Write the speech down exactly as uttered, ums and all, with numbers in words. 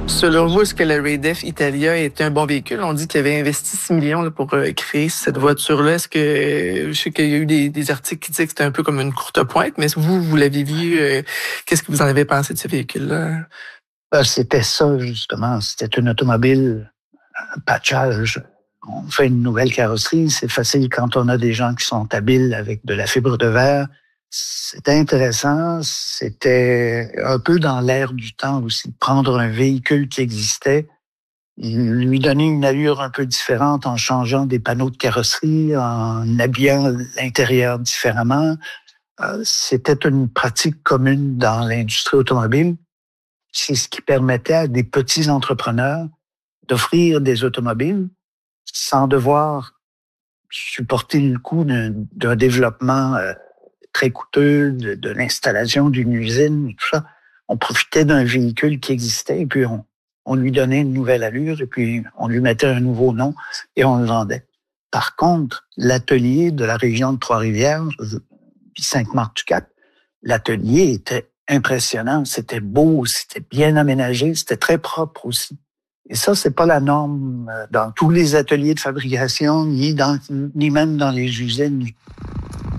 Selon vous, est-ce que le Raid-F Italia est un bon véhicule? On dit qu'il avait investi six millions là, pour euh, créer cette voiture-là. Est-ce que, euh, je sais qu'il y a eu des, des articles qui disaient que c'était un peu comme une courte pointe, mais est-ce que vous, vous l'avez vu? Euh, qu'est-ce que vous en avez pensé de ce véhicule-là? Ben, c'était ça, justement. C'était une automobile, un patchage. On fait une nouvelle carrosserie. C'est facile quand on a des gens qui sont habiles avec de la fibre de verre. C'était intéressant. C'était un peu dans l'air du temps aussi, de prendre un véhicule qui existait, lui donner une allure un peu différente en changeant des panneaux de carrosserie, en habillant l'intérieur différemment. C'était une pratique commune dans l'industrie automobile. C'est ce qui permettait à des petits entrepreneurs d'offrir des automobiles sans devoir supporter le coût d'un, d'un développement euh, très coûteux, de, de l'installation d'une usine, tout ça. On profitait d'un véhicule qui existait et puis on, on lui donnait une nouvelle allure et puis on lui mettait un nouveau nom et on le vendait. Par contre, l'atelier de la région de Trois-Rivières, puis Sainte-Marthe-du-Cap, l'atelier était impressionnant, c'était beau, c'était bien aménagé, c'était très propre aussi. Et ça, c'est pas la norme dans tous les ateliers de fabrication, ni dans, ni même dans les usines.